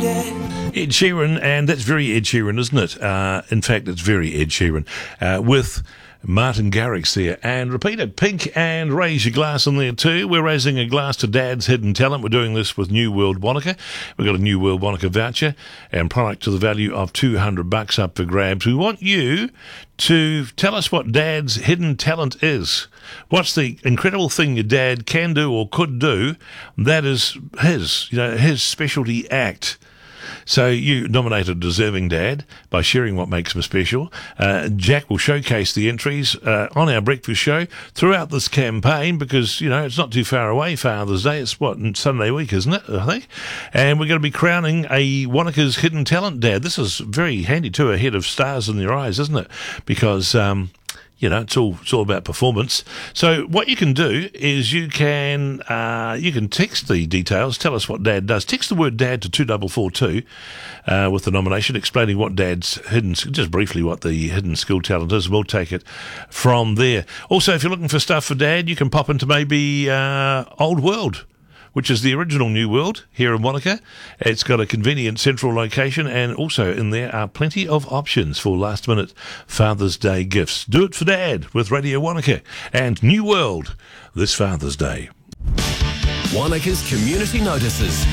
Ed Sheeran, and that's very Ed Sheeran, isn't it? In fact, it's very Ed Sheeran with Martin Garrix there. And repeat it, Pink, and raise your glass in there too. We're raising a glass to Dad's Hidden Talent. We're doing this with New World Wanaka. We've got a New World Wanaka voucher and product to the value of $200 up for grabs. We want you to tell us what Dad's hidden talent is. What's the incredible thing your dad can do or could do that is his specialty act? So you nominate a deserving dad by sharing what makes him special. Jack will showcase the entries on our breakfast show throughout this campaign because, it's not too far away, Father's Day. It's Sunday week, isn't it, I think? And we're going to be crowning a Wanaka's Hidden Talent dad. This is very handy too, ahead of Stars in Their Eyes, isn't it? Because... it's all about performance. So what you can do is you can text the details. Tell us what Dad does. Text the word Dad to 2442 with the nomination, explaining what Dad's just briefly what the hidden skill talent is. We'll take it from there. Also, if you're looking for stuff for Dad, you can pop into maybe Old World, which is the original New World here in Wanaka. It's got a convenient central location, and also in there are plenty of options for last-minute Father's Day gifts. Do it for Dad with Radio Wanaka and New World this Father's Day. Wanaka's Community Notices.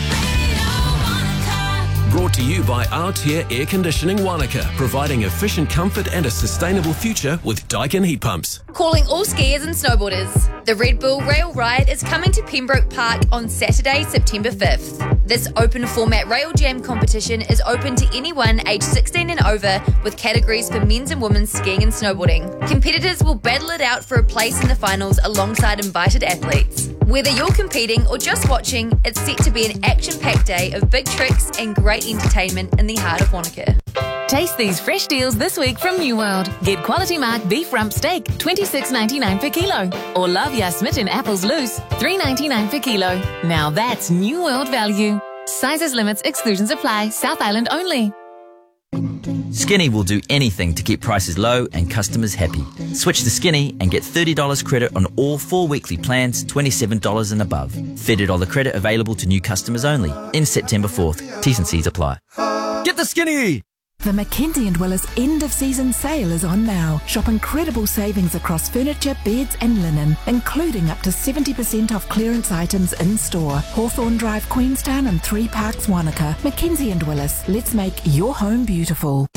Brought to you by Aotea Air Conditioning Wanaka, providing efficient comfort and a sustainable future with Daikin heat pumps. Calling all skiers and snowboarders. The Red Bull Rail Ride is coming to Pembroke Park on Saturday, September 5th. This open format rail jam competition is open to anyone aged 16 and over, with categories for men's and women's skiing and snowboarding. Competitors will battle it out for a place in the finals alongside invited athletes. Whether you're competing or just watching, it's set to be an action-packed day of big tricks and great entertainment in the heart of Wanaka. Taste these fresh deals this week from New World. Get Quality Mark beef rump steak, $26.99 per kilo. Or Love Ya Smitten apples loose, $3.99 per kilo. Now that's New World value. Sizes, limits, exclusions apply. South Island only. Skinny will do anything to keep prices low and customers happy. Switch to Skinny and get $30 credit on all 4 weekly plans, $27 and above. $30 credit available to new customers only. In September 4th. T's and C's apply. Get the Skinny! The Mackenzie & Willis end-of-season sale is on now. Shop incredible savings across furniture, beds and linen, including up to 70% off clearance items in-store. Hawthorne Drive, Queenstown and 3 Parks, Wanaka. Mackenzie & Willis, let's make your home beautiful.